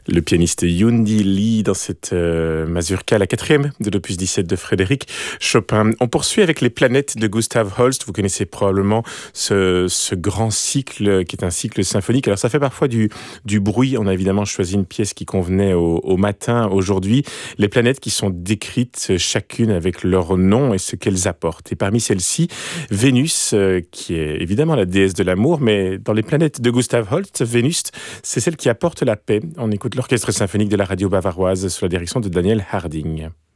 Le pianiste Yundi Lee dans cette mazurka, la quatrième de l'opus 17 de Frédéric Chopin. On poursuit avec les planètes de Gustav Holst. Vous connaissez probablement ce grand cycle qui est un cycle symphonique. Alors ça fait parfois du bruit. On a évidemment choisi une pièce qui convenait au matin aujourd'hui. Les planètes qui sont décrites chacune avec leur nom et ce qu'elles apportent. Et parmi celles-ci, Vénus, qui est évidemment la déesse de l'amour, mais dans les planètes de Gustav Holst, Vénus, c'est celle qui apporte la paix. On écoute l'orchestre symphonique de la radio bavaroise sous la direction de Daniel Harding.